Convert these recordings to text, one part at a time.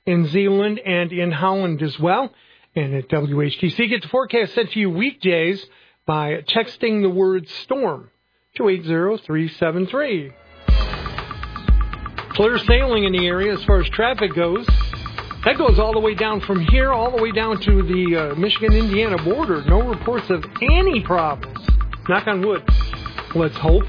in Zeeland and in Holland as well. And at WHTC, get the forecast sent to you weekdays by texting the word storm to 80373. Clear sailing in the area as far as traffic goes. That goes all the way down from here, all the way down to the Michigan-Indiana border. No reports of any problems. Knock on wood. Let's hope.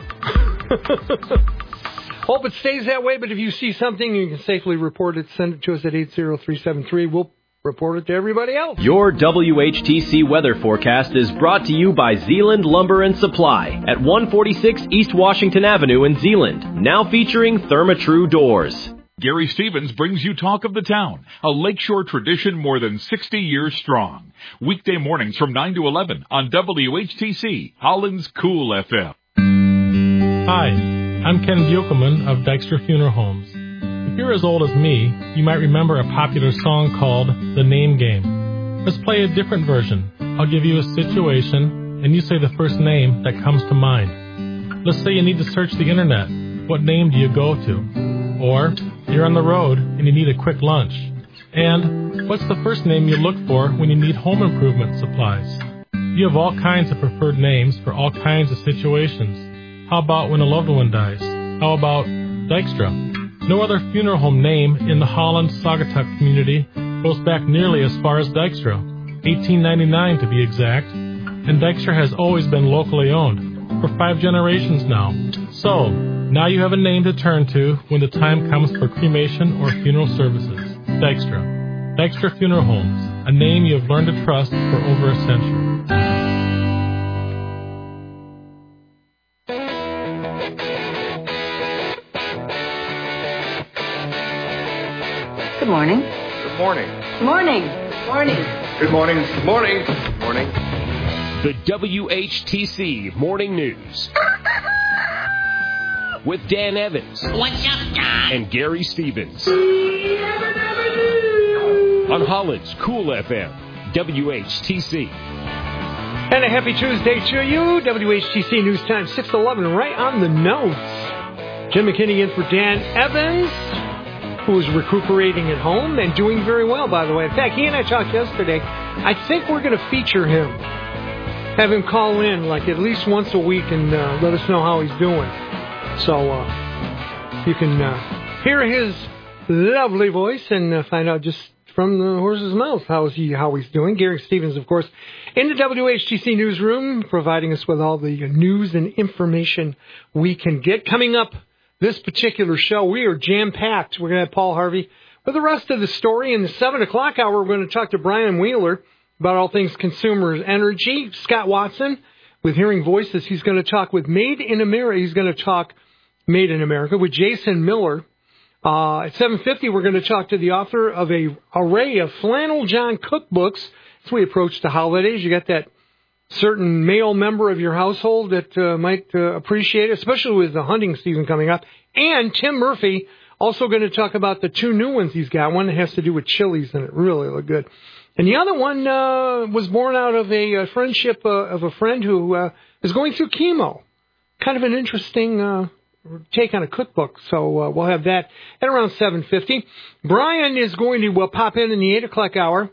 Hope it stays that way, but if you see something, you can safely report it. Send it to us at 80373. We'll report it to everybody else. Your WHTC weather forecast is brought to you by Zeeland Lumber and Supply at 146 East Washington Avenue in Zeeland. Now featuring Therma-Tru doors. Gary Stevens brings you Talk of the Town, a lakeshore tradition more than 60 years strong. Weekday mornings from 9 to 11 on WHTC, Holland's Cool FM. Hi, I'm Ken Buchelman of Dykstra Funeral Homes. If you're as old as me, you might remember a popular song called The Name Game. Let's play a different version. I'll give you a situation, and you say the first name that comes to mind. Let's say you need to search the internet. What name do you go to? Or you're on the road and you need a quick lunch. And what's the first name you look for when you need home improvement supplies? You have all kinds of preferred names for all kinds of situations. How about when a loved one dies? How about Dykstra? No other funeral home name in the Holland-Saugatuck community goes back nearly as far as Dykstra, 1899 to be exact, and Dykstra has always been locally owned, for 5 generations now. So, now you have a name to turn to when the time comes for cremation or funeral services. Dykstra. Dykstra Funeral Homes, a name you have learned to trust for over a century. Good morning. Good morning. Morning. Morning. Good morning. Good morning. Good morning. The WHTC Morning News. With Dan Evans. What's up, Don? And Gary Stevens. On Holland's Cool FM, WHTC. And a happy Tuesday to you. WHTC News Time, 6:11, right on the nose. Jim McKinney in for Dan Evans, who is recuperating at home and doing very well, by the way. In fact, he and I talked yesterday. I think we're going to feature him. Have him call in like at least once a week and let us know how he's doing. So you can hear his lovely voice and find out just from the horse's mouth how he's doing. Gary Stevens, of course, in the WHTC newsroom, providing us with all the news and information we can get. Coming up this particular show, we are jam-packed. We're going to have Paul Harvey with the rest of the story. In the 7 o'clock hour, we're going to talk to Brian Wheeler about all things consumer energy. Scott Watson with Hearing Voices. He's going to talk with Made in America. He's going to talk Made in America with Jason Miller. At 7:50, we're going to talk to the author of a array of Flannel John cookbooks as we approach the holidays. You got that certain male member of your household that might appreciate it, especially with the hunting season coming up. And Tim Murphy also going to talk about the 2 new ones he's got. One that has to do with chilies, and it really looked good. And the other one was born out of a friendship of a friend who is going through chemo. Kind of an interesting take on a cookbook. So we'll have that at around 7:50. Brian is going to pop in the 8 o'clock hour,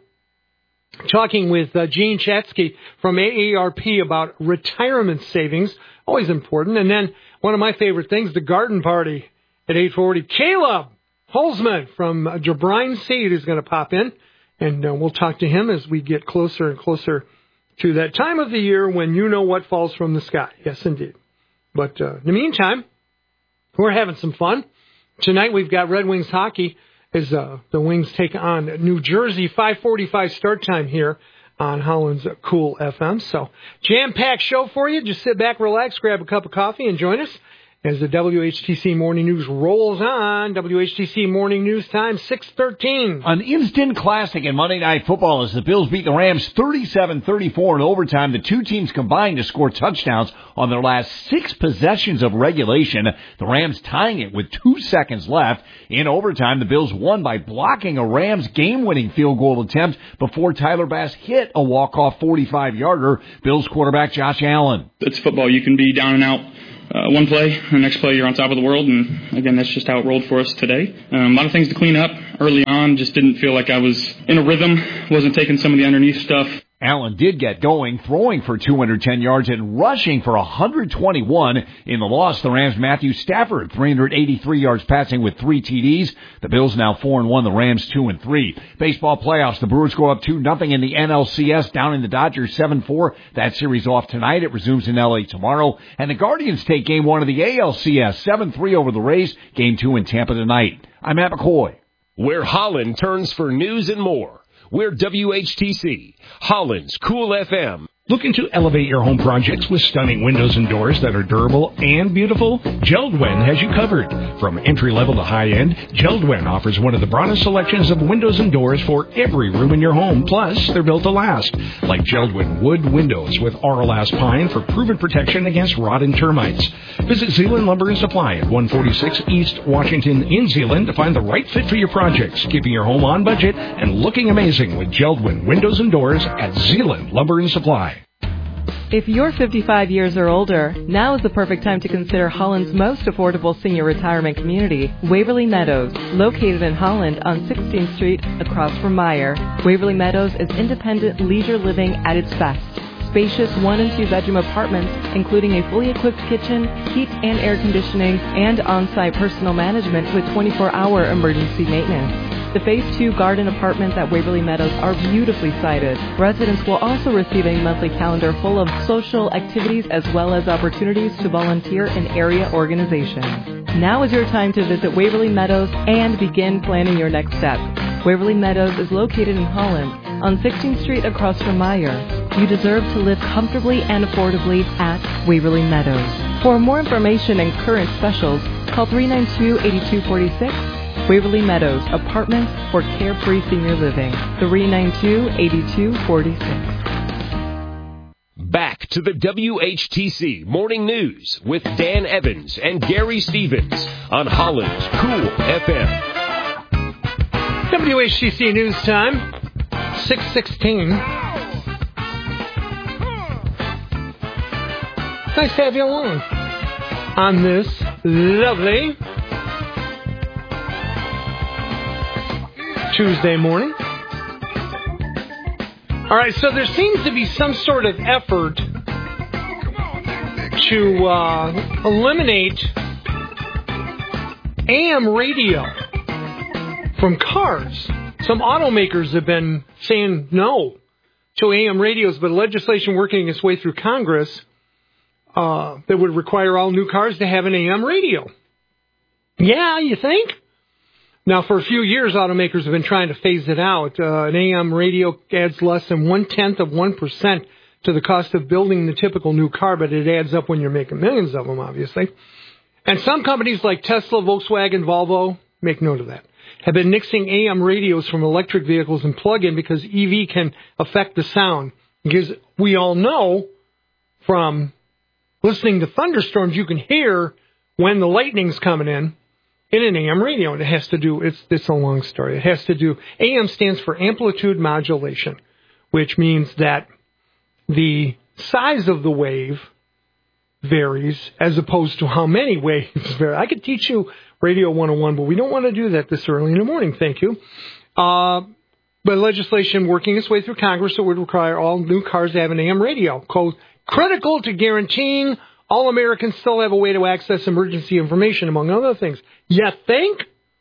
talking with Gene Chatsky from AARP about retirement savings. Always important. And then one of my favorite things, the garden party at 8:40. Caleb Holzman from Jabrine Seed is going to pop in. And we'll talk to him as we get closer and closer to that time of the year when you know what falls from the sky. Yes, indeed. But in the meantime, we're having some fun. Tonight we've got Red Wings hockey as the Wings take on New Jersey. 5:45 start time here on Holland's Cool FM. So jam-packed show for you. Just sit back, relax, grab a cup of coffee, and join us as the WHTC Morning News rolls on. WHTC Morning News time, 6:13. An instant classic in Monday Night Football as the Bills beat the Rams 37-34 in overtime. The two teams combined to score touchdowns on their last 6 possessions of regulation. The Rams tying it with 2 seconds left. In overtime, the Bills won by blocking a Rams game-winning field goal attempt before Tyler Bass hit a walk-off 45-yarder. Bills quarterback Josh Allen. It's football. You can be down and out one play, the next play you're on top of the world, and again, that's just how it rolled for us today. A lot of things to clean up early on, just didn't feel like I was in a rhythm, wasn't taking some of the underneath stuff. Allen did get going, throwing for 210 yards and rushing for 121. In the loss, the Rams' Matthew Stafford, 383 yards passing with 3 TDs. The Bills now 4-1, the Rams 2-3. Baseball playoffs, the Brewers go up 2-0 in the NLCS, down in the Dodgers 7-4. That series off tonight. It resumes in LA tomorrow. And the Guardians take game 1 of the ALCS, 7-3 over the Rays. Game 2 in Tampa tonight. I'm Matt McCoy. Where Holland turns for news and more. We're WHTC, Holland's Cool FM. Looking to elevate your home projects with stunning windows and doors that are durable and beautiful? JELD-WEN has you covered. From entry-level to high-end, JELD-WEN offers one of the broadest selections of windows and doors for every room in your home. Plus, they're built to last. Like JELD-WEN wood windows with Auralast pine for proven protection against rot and termites. Visit Zeeland Lumber and Supply at 146 East Washington in Zeeland to find the right fit for your projects, keeping your home on budget and looking amazing with JELD-WEN windows and doors at Zeeland Lumber and Supply. If you're 55 years or older, now is the perfect time to consider Holland's most affordable senior retirement community, Waverly Meadows, located in Holland on 16th Street across from Meyer. Waverly Meadows is independent leisure living at its best. Spacious 1- and 2-bedroom apartments, including a fully equipped kitchen, heat and air conditioning, and on-site personal management with 24-hour emergency maintenance. The Phase 2 garden apartments at Waverly Meadows are beautifully sited. Residents will also receive a monthly calendar full of social activities as well as opportunities to volunteer in area organizations. Now is your time to visit Waverly Meadows and begin planning your next step. Waverly Meadows is located in Holland on 16th Street across from Meyer. You deserve to live comfortably and affordably at Waverly Meadows. For more information and current specials, call 392-8246. Waverly Meadows, apartments for carefree senior living. 392-8246. Back to the WHTC Morning News with Dan Evans and Gary Stevens on Holland's Cool FM. WHTC News Time, 6:16. Nice to have you along on this lovely Tuesday morning. All right, so there seems to be some sort of effort to eliminate AM radio from cars. Some automakers have been saying no to AM radios, but legislation working its way through Congress that would require all new cars to have an AM radio. Yeah, you think? Now, for a few years, automakers have been trying to phase it out. An AM radio adds less than 0.1% to the cost of building the typical new car, but it adds up when you're making millions of them, obviously. And some companies like Tesla, Volkswagen, Volvo, make note of that, have been nixing AM radios from electric vehicles and plug-in because EV can affect the sound. Because we all know from listening to thunderstorms, you can hear when the lightning's coming in an AM radio, and it has to do, it's a long story. It has to do, AM stands for amplitude modulation, which means that the size of the wave varies as opposed to how many waves vary. I could teach you Radio 101, but we don't want to do that this early in the morning, thank you. But legislation working its way through Congress that would require all new cars to have an AM radio, critical to guaranteeing all Americans still have a way to access emergency information, among other things. You think?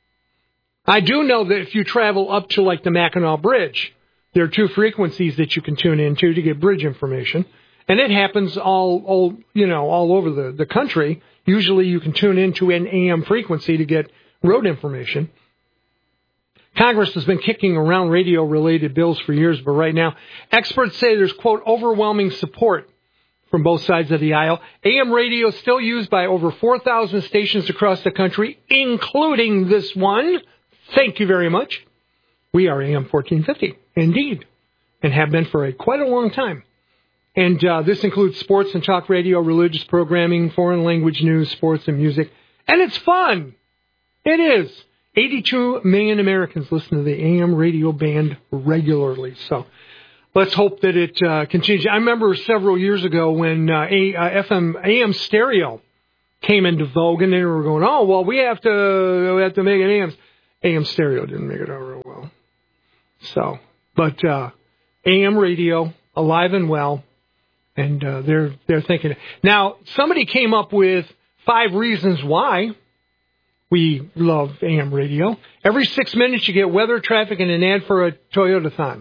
I do know that if you travel up to, like, the Mackinac Bridge, there are 2 frequencies that you can tune into to get bridge information. And it happens all over the country. Usually you can tune into an AM frequency to get road information. Congress has been kicking around radio-related bills for years, but right now, experts say there's, quote, overwhelming support from both sides of the aisle. AM radio is still used by over 4,000 stations across the country, including this one. Thank you very much. We are AM 1450, indeed, and have been for quite a long time. And this includes sports and talk radio, religious programming, foreign language news, sports, and music. And it's fun. It is. 82 million Americans listen to the AM radio band regularly. So let's hope that it continues. I remember several years ago when AM stereo came into vogue, and they were going, oh, well, we have to make it AM stereo didn't make it out real well. So, but AM radio, alive and well, and they're thinking. Now, somebody came up with 5 reasons why we love AM radio. Every 6 minutes you get weather, traffic, and an ad for a Toyota-thon.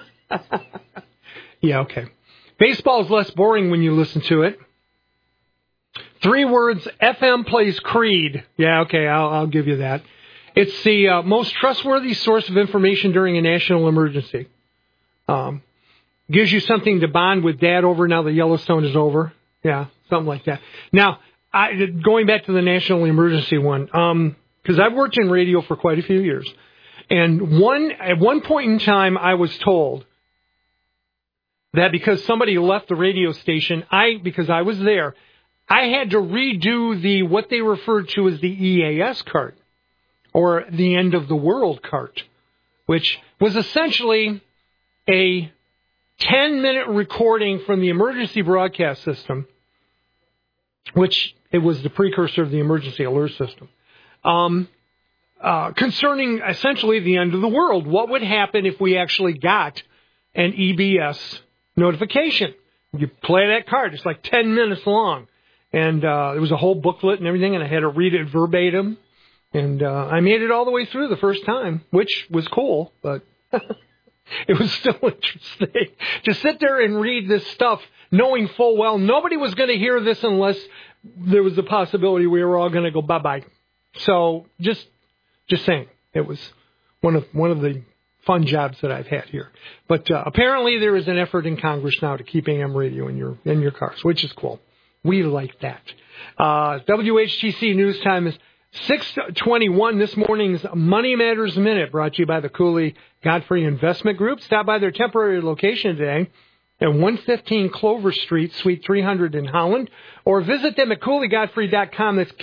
Yeah, okay. Baseball is less boring when you listen to it. 3 words, FM plays Creed. Yeah, okay, I'll give you that. It's the most trustworthy source of information during a national emergency. Gives you something to bond with Dad over now that Yellowstone is over. Yeah, something like that. Now, going back to the national emergency one, because I've worked in radio for quite a few years, and at one point in time I was told that because somebody left the radio station, because I was there, I had to redo what they referred to as the EAS cart, or the end of the world cart, which was essentially a 10-minute recording from the emergency broadcast system, which it was the precursor of the emergency alert system, concerning essentially the end of the world. What would happen if we actually got an EBS notification? You play that card. It's like 10 minutes long. And there was a whole booklet and everything, and I had to read it verbatim. And I made it all the way through the first time, which was cool, but it was still interesting to sit there and read this stuff, knowing full well nobody was going to hear this unless there was the possibility we were all going to go bye-bye. So just saying, it was one of the fun jobs that I've had here. But apparently there is an effort in Congress now to keep AM radio in your cars, which is cool. We like that. WHTC News Time is 6:21. This morning's Money Matters Minute brought to you by the Cooley Godfrey Investment Group. Stop by their temporary location today at 115 Clover Street, Suite 300 in Holland, or visit them at CooleyGodfrey.com. That's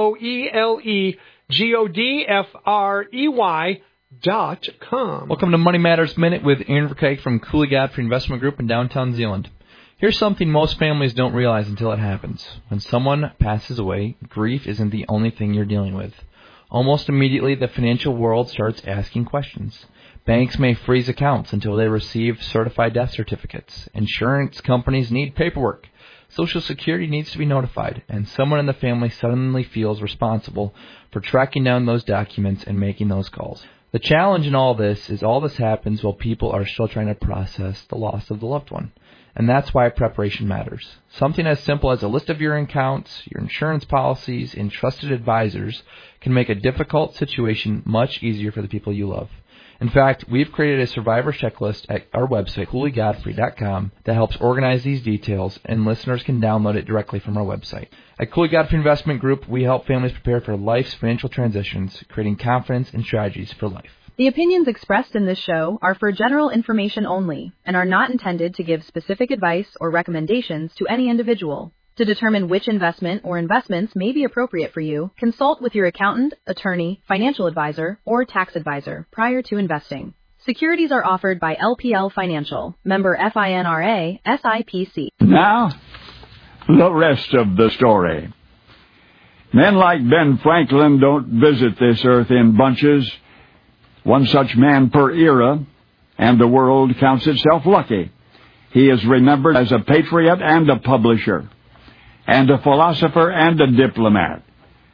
KoeleGodfrey.com. Welcome to Money Matters Minute with Aaron Verkeek from Cooley Godfrey Investment Group in downtown Zeeland. Here's something most families don't realize until it happens. When someone passes away, grief isn't the only thing you're dealing with. Almost immediately, the financial world starts asking questions. Banks may freeze accounts until they receive certified death certificates. Insurance companies need paperwork. Social Security needs to be notified, and someone in the family suddenly feels responsible for tracking down those documents and making those calls. The challenge in all this is all this happens while people are still trying to process the loss of the loved one. And that's why preparation matters. Something as simple as a list of your accounts, your insurance policies, and trusted advisors can make a difficult situation much easier for the people you love. In fact, we've created a survivor checklist at our website, CooleyGodfrey.com, that helps organize these details, and listeners can download it directly from our website. At Cooley Godfrey Investment Group, we help families prepare for life's financial transitions, creating confidence and strategies for life. The opinions expressed in this show are for general information only and are not intended to give specific advice or recommendations to any individual. To determine which investment or investments may be appropriate for you, consult with your accountant, attorney, financial advisor, or tax advisor prior to investing. Securities are offered by LPL Financial, member FINRA, SIPC. Now, the rest of the story. Men like Ben Franklin don't visit this earth in bunches. One such man per era, and the world counts itself lucky. He is remembered as a patriot and a publisher, and a philosopher and a diplomat.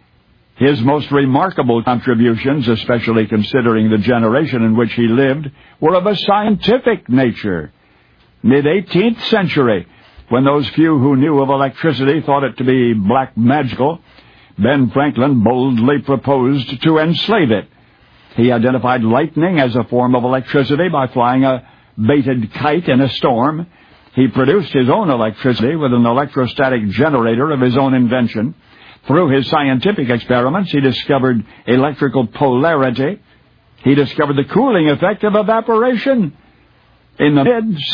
His most remarkable contributions, especially considering the generation in which he lived, were of a scientific nature. Mid-18th century, when those few who knew of electricity thought it to be black magical, Ben Franklin boldly proposed to enslave it. He identified lightning as a form of electricity by flying a baited kite in a storm. He produced his own electricity with an electrostatic generator of his own invention. Through his scientific experiments, he discovered electrical polarity. He discovered the cooling effect of evaporation in the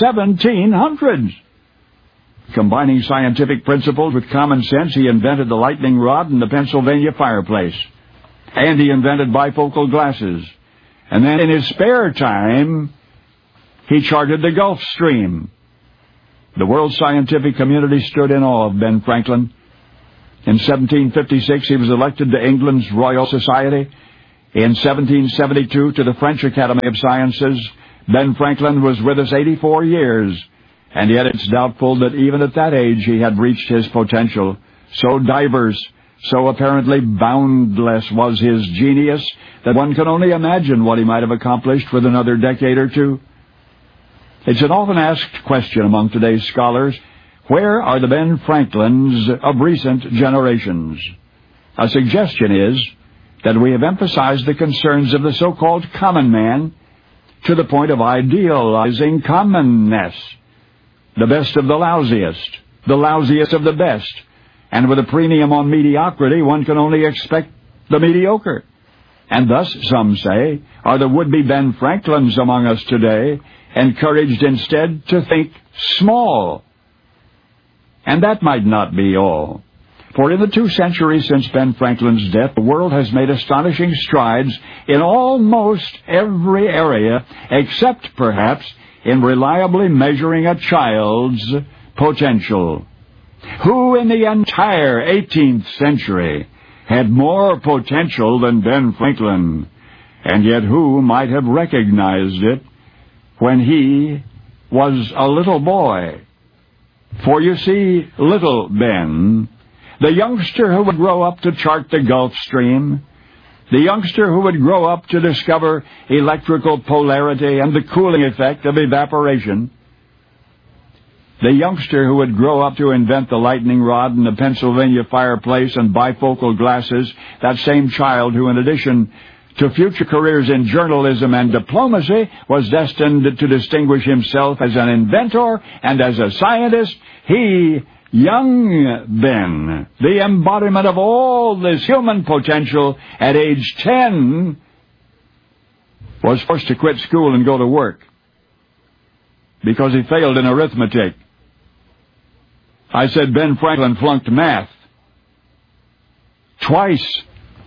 mid-1700s. Combining scientific principles with common sense, he invented the lightning rod and the Pennsylvania fireplace. And he invented bifocal glasses. And then in his spare time, he charted the Gulf Stream. The world scientific community stood in awe of Ben Franklin. In 1756, he was elected to England's Royal Society. In 1772, to the French Academy of Sciences. Ben Franklin was with us 84 years, and yet it's doubtful that even at that age he had reached his potential. So diverse, so apparently boundless was his genius that one can only imagine what he might have accomplished with another decade or two. It's an often asked question among today's scholars, where are the Ben Franklins of recent generations? A suggestion is that we have emphasized the concerns of the so-called common man to the point of idealizing commonness, the best of the lousiest of the best, and with a premium on mediocrity, one can only expect the mediocre. And thus, some say, are the would-be Ben Franklins among us today encouraged instead to think small. And that might not be all. For in the 2 centuries since Ben Franklin's death, the world has made astonishing strides in almost every area, except perhaps in reliably measuring a child's potential. Who in the entire 18th century had more potential than Ben Franklin? And yet who might have recognized it when he was a little boy? For you see, little Ben, the youngster who would grow up to chart the Gulf Stream, the youngster who would grow up to discover electrical polarity and the cooling effect of evaporation, the youngster who would grow up to invent the lightning rod and the Pennsylvania fireplace and bifocal glasses, that same child who, in addition to future careers in journalism and diplomacy, was destined to distinguish himself as an inventor and as a scientist, he, young Ben, the embodiment of all this human potential at age 10, was forced to quit school and go to work because he failed in arithmetic. I said Ben Franklin flunked math twice.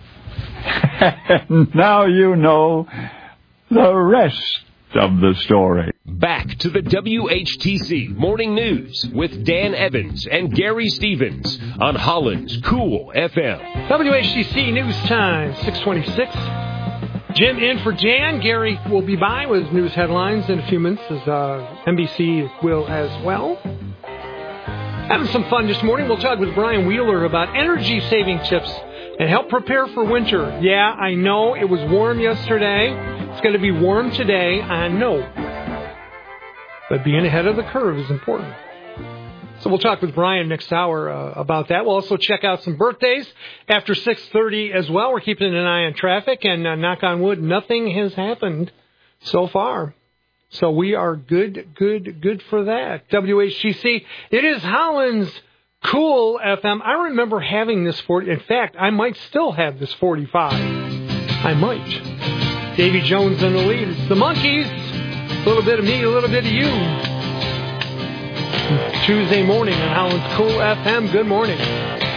And now you know the rest of the story. Back to the WHTC Morning News with Dan Evans and Gary Stevens on Holland's Cool FM. WHTC News Time, 6:26. Jim in for Jan. Gary will be by with news headlines in a few minutes, as NBC will as well. Having some fun this morning. We'll talk with Brian Wheeler about energy-saving tips and help prepare for winter. Yeah, I know it was warm yesterday. It's going to be warm today, I know. But being ahead of the curve is important. So we'll talk with Brian next hour about that. We'll also check out some birthdays after 6:30 as well. We're keeping an eye on traffic, and knock on wood, nothing has happened so far. So we are good for that. WHTC, it is Holland's Cool FM. I remember having this 40. In fact, I might still have this 45. I might. Davy Jones in the lead. It's the Monkees. A little bit of me, a little bit of you. Tuesday morning on Holland's Cool FM. Good morning.